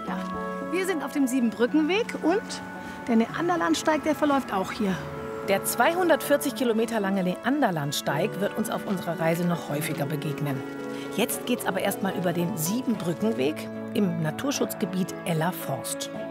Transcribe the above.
Ja. Wir sind auf dem Siebenbrückenweg und der Neanderlandsteig, der verläuft auch hier. Der 240 Kilometer lange Neanderlandsteig wird uns auf unserer Reise noch häufiger begegnen. Jetzt geht's aber erstmal über den Siebenbrückenweg im Naturschutzgebiet Eller Forst.